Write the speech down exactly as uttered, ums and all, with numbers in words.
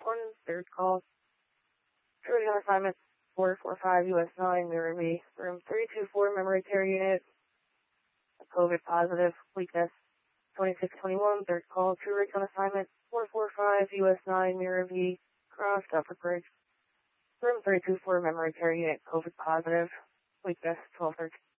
one, third call. Shooting on assignment four four five U S nine, Mirror B, room three two four memory care unit. COVID positive, weakness twenty-six twenty-one, third call. True rigs on assignment four four five U S nine, Mirror B, crossed upper bridge. Room three two four memory care unit, COVID positive, weakness twelve thirteen.